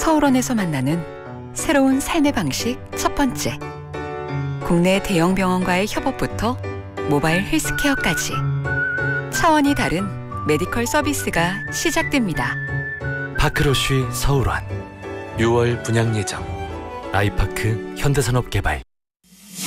서울원에서 만나는 새로운 삶의 방식 첫 번째. 국내 대형 병원과의 협업부터 모바일 헬스케어까지 차원이 다른 메디컬 서비스가 시작됩니다. 파크러쉬 서울원 6월 분양 예정. 아이파크 현대산업개발.